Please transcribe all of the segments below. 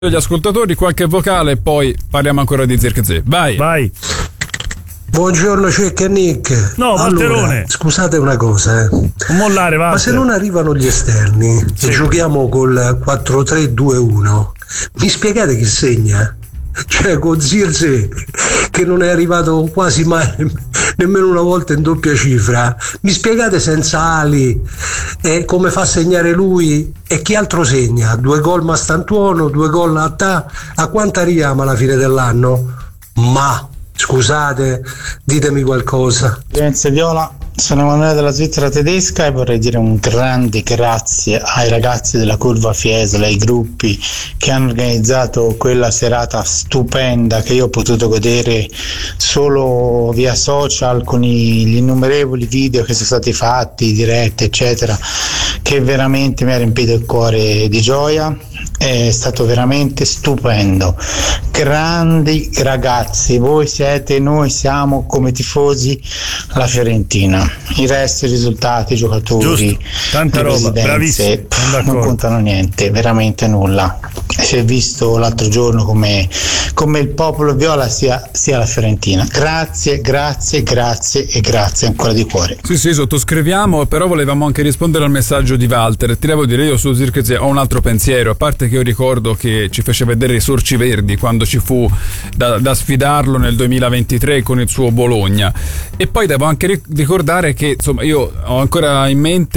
Gli ascoltatori, qualche vocale, poi parliamo ancora di Zirkzee. Vai. Buongiorno Cecca e Nick. No, Valterone. Allora, scusate una cosa, Non mollare, ma se non arrivano gli esterni e giochiamo col 4-3-2-1, mi spiegate chi segna? Cioè con Zirkzee, che non è arrivato quasi mai nemmeno una volta in doppia cifra, mi spiegate senza ali come fa a segnare lui e chi altro segna? 2 gol Mastantuono, 2 gol a quanto arriviamo alla fine dell'anno? Ma scusate, ditemi qualcosa. Grazie Viola, sono Emanuele della Svizzera tedesca e vorrei dire un grande grazie ai ragazzi della Curva Fiesole, ai gruppi che hanno organizzato quella serata stupenda che io ho potuto godere solo via social con gli innumerevoli video che sono stati fatti, dirette eccetera, che veramente mi ha riempito il cuore di gioia. È stato veramente stupendo, grandi ragazzi, voi siete, noi siamo come tifosi la Fiorentina, il resto, i risultati, i giocatori, tanta le roba, presidenze, bravissimo, non contano niente, veramente nulla. Si è visto l'altro giorno come il popolo viola sia la Fiorentina. Grazie ancora di cuore. Sì, sottoscriviamo, però volevamo anche rispondere al messaggio di Walter. Ti devo dire, io su Zirkzee ho un altro pensiero, a parte che io ricordo che ci fece vedere i Sorci Verdi quando ci fu da sfidarlo nel 2023 con il suo Bologna, e poi devo anche ricordare che insomma io ho ancora in mente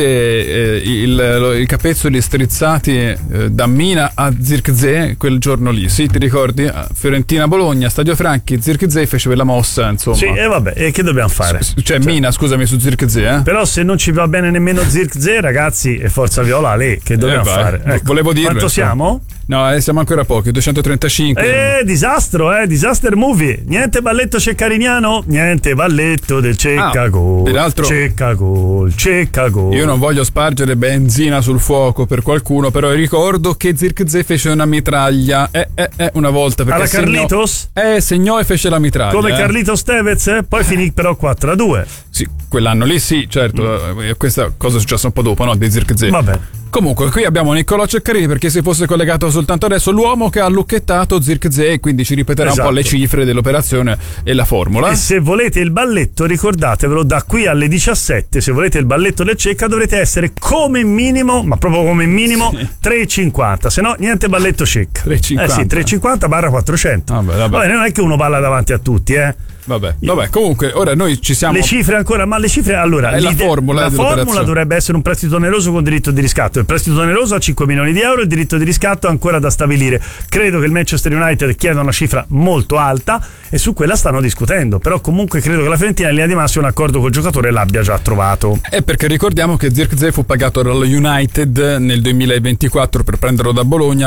i capezzoli strizzati da Mina a Zirkzee quel giorno lì, sì, ti ricordi? Fiorentina-Bologna, Stadio Franchi, Zirkzee fece quella mossa, insomma. Sì, e vabbè, e che dobbiamo fare? Cioè Mina, scusami, su Zirkzee, Però se non ci va bene nemmeno Zirkzee, ragazzi, e forza viola lì, che dobbiamo fare? Ecco. Volevo dirlo. Quanto siamo? No, siamo ancora pochi, 235. Disastro, disaster movie. Niente balletto ceccariniano, niente balletto del Cecca Gol. Peraltro, Cecca Gol. Io non voglio spargere benzina sul fuoco per qualcuno, però ricordo che Zirkzee fece una mitraglia una volta, perché alla Carlitos? Segnò e fece la mitraglia. Come Carlitos Tevez, poi finì però 4-2. Sì, quell'anno lì sì, certo. Questa cosa è successa un po' dopo, no? Di Zirkzee. Vabbè. Comunque, qui abbiamo Niccolò Ceccarini, perché si fosse collegato soltanto adesso, l'uomo che ha lucchettato Zirkzee, quindi ci ripeterà un po' le cifre dell'operazione e la formula. E se volete il balletto, ricordatevelo, da qui alle 17, se volete il balletto del Cecca dovrete essere come minimo, ma proprio come minimo, 3,50, se no niente balletto Cecca. 3,50. Sì, 3,50 barra 400. Vabbè, non è che uno balla davanti a tutti, Vabbè, comunque ora noi ci siamo. Le cifre ancora, ma le cifre allora. È la formula dovrebbe essere un prestito oneroso con diritto di riscatto. Il prestito oneroso a 5 milioni di euro, il diritto di riscatto ancora da stabilire. Credo che il Manchester United chieda una cifra molto alta e su quella stanno discutendo. Però comunque credo che la Fiorentina in linea di massima un accordo col giocatore l'abbia già trovato. È perché ricordiamo che Zirkzee fu pagato dallo United nel 2024 per prenderlo da Bologna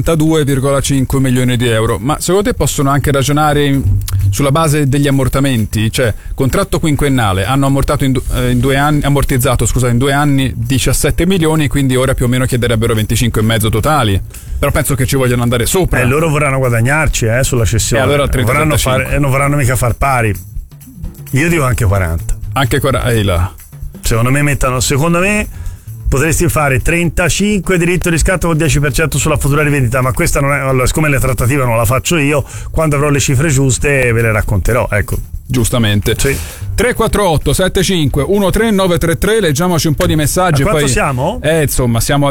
42,5 milioni di euro. Ma secondo te possono anche ragionare sulla base degli ammortamenti? Cioè, contratto quinquennale, hanno ammortato in 2 anni, ammortizzato in 2 anni 17 milioni, quindi ora più o meno chiederebbero 25,5 totali. Però penso che ci vogliono andare sopra. Loro vorranno guadagnarci sulla cessione. Allora 30, non vorranno mica far pari. Io dico anche 40. Anche 40. Secondo me potresti fare 35 diritto di riscatto con 10% sulla futura rivendita, ma questa non è. Allora, siccome le trattative non la faccio io, quando avrò le cifre giuste ve le racconterò, ecco. Giustamente. Sì. 348 75 13933, leggiamoci un po' di messaggi. A quanto poi siamo? Insomma, siamo a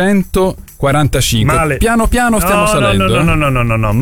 245. Male. Piano stiamo salendo. No.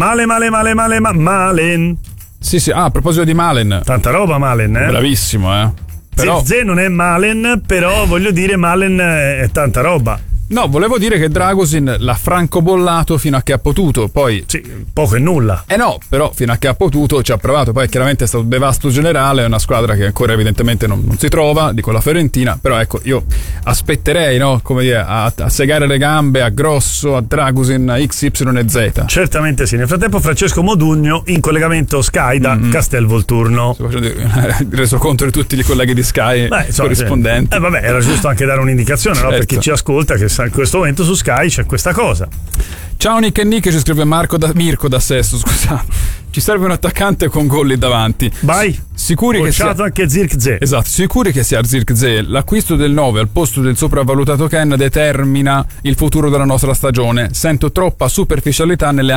Malen. Sì. A proposito di Malen. Tanta roba Malen, Bravissimo, Però Zirkzee non è Malen, però voglio dire Malen è tanta roba. No, volevo dire che Dragusin l'ha francobollato fino a che ha potuto, poi. Sì, poco e nulla. No, però fino a che ha potuto ci ha provato, poi chiaramente è stato un devasto generale, è una squadra che ancora evidentemente non si trova, dico la Fiorentina, però ecco, io aspetterei, no, come dire, a segare le gambe a Grosso, a Dragusin, a X, Y e Z. Certamente sì. Nel frattempo Francesco Modugno in collegamento Sky da Castelvolturno. Sto facendo il resoconto di tutti i colleghi di Sky corrispondenti. Vabbè, era giusto anche dare un'indicazione, no? Per chi ci ascolta, che in questo momento su Sky c'è questa cosa. Ciao Nick e Nick, ci scrive Mirko da Sesto, scusate. Ci serve un attaccante con gol lì davanti. Vai. Sicuri che sia anche Zirkzee. Esatto, sicuri che sia Zirkzee. L'acquisto del 9 al posto del sopravvalutato Ken determina il futuro della nostra stagione. Sento troppa superficialità nelle